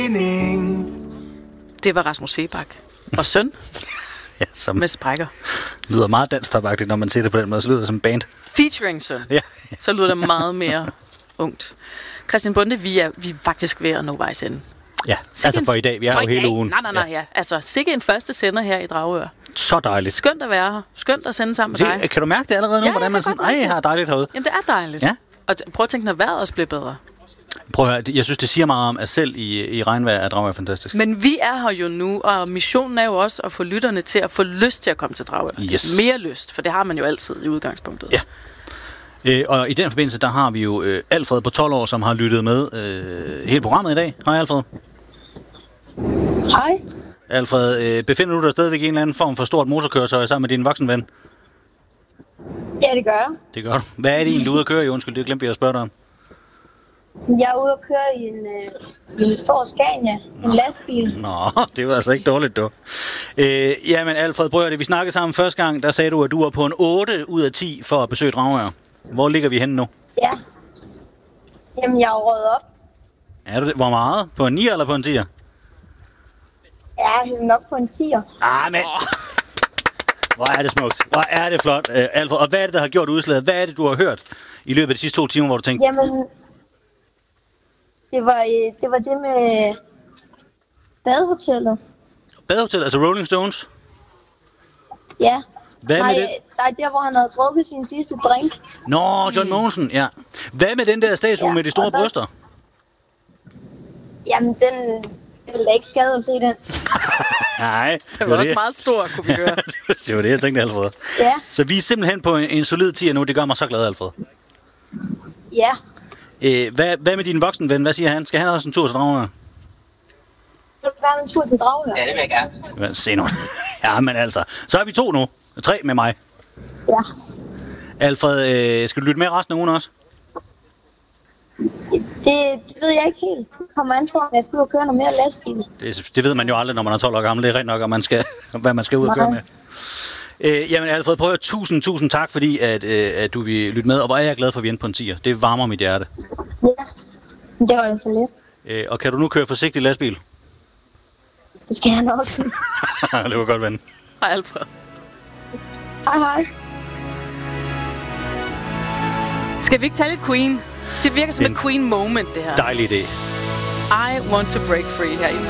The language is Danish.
Det var Rasmus Seebach og søn Ja, som med sprækker. lyder meget dansk-topagtigt, når man siger det på den måde. Så lyder det som band. Featuring søn. Ja. Så lyder det meget mere ungt. Christian Bonde, vi er faktisk ved at nå vejs ende. Ja, altså for i dag. Vi er jo hele ugen. Nej, ja. Altså, sikke en første sender her i Dragør. Så dejligt. Skønt at være her. Skønt at sende sammen med dig. Kan du mærke det allerede nu, Ja, hvordan man sådan, jeg har dejligt herude? Jamen, det er dejligt. Ja. Og prøv at tænke, når vejret også bliver bedre. Prøv at høre, jeg synes, det siger meget om, at selv i regnvejr er Dragør fantastisk. Men vi er her jo nu, og missionen er jo også at få lytterne til at få lyst til at komme til Dragør. Yes. Mere lyst, for det har man jo altid i udgangspunktet. Ja. Og i den forbindelse, der har vi jo Alfred på 12 år, som har lyttet med hele programmet i dag. Hej Alfred. Hej. Alfred, befinder du dig stadigvæk i en eller anden form for stort motorkøretøj sammen med din voksenven? Ja, det gør jeg. Det gør du. Hvad er det egentlig, du er ude at køre i? Undskyld, det glemte jeg at spørge dig om. Jeg er ude at køre i en stor Scania, en lastbil. Nå, det var altså ikke dårligt, du. Jamen Alfred, prøv at det. Vi snakkede sammen første gang, der sagde du, at du var på en 8 ud af 10 for at besøge Dragør. Hvor ligger vi henne nu? Ja. Jamen, jeg er røget op. Er du det? Hvor meget? På en 9 eller på en 10'er? Ja, jeg er nok på en 10'er. Men... Hvor er det smukt. Hvor er det flot, Alfred. Og hvad er det, der har gjort udslaget? Hvad er det, du har hørt i løbet af de sidste 2 timer, hvor du tænkte... Jamen, det var det med badehotellet. Badehotel, altså Rolling Stones? Ja. Hvad med det? Der er der, hvor han havde drukket sin sidste drink. Nå, John Mogensen, ja. Hvad med den der statue med de store bryster? Jamen, den ville da ikke skade at se den. Nej. Det var også meget stor, kunne vi høre. Det var det, jeg tænkte, Alfred. Ja. Så vi er simpelthen på en solid 10'er nu. Det gør mig så glad, Alfred. Ja. Hvad med din voksenven? Hvad siger han? Skal han også en tur til Dragør? Vil du gerne en tur til Dragør? Ja, det vil jeg gerne. Se nu. Ja, men altså. Så er vi 2 nu. 3 med mig. Ja. Alfred, skal du lytte med resten af ugen også? Det ved jeg ikke helt. Kommer an på, om jeg skal ud og køre noget mere lastbil. Det ved man jo aldrig, når man er 12 år gammel. Det er rent nok, hvad man skal ud og køre med. Jamen Alfred, prøv at tusind tak, fordi at du vil lytte med. Og hvor er jeg glad for, at vi er på en 10'er. Det varmer mit hjerte. Ja, det var altså lidt. Og kan du nu køre forsigtigt lastbil? Det skal jeg nok. Det var godt, ven. Hej Alfred. Hej. Skal vi ikke tage lidt Queen? Det virker som et Queen moment, det her. Dejlig idé. I want to break free her i